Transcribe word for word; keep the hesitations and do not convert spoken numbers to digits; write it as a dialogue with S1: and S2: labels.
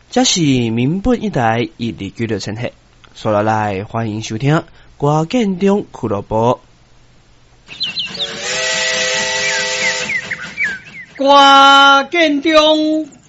S1: 这是民本一台一二九六千赫，说来来欢迎收听歌建中俱乐部。
S2: 歌建中